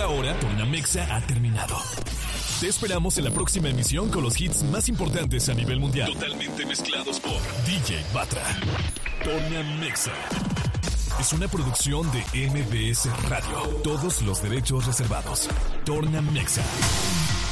ahora, Tornamexa ha terminado. Te esperamos en la próxima emisión con los hits más importantes a nivel mundial. Totalmente mezclados por DJ Batra. Tornamexa es una producción de MBS Radio. Todos los derechos reservados. Tornamexa.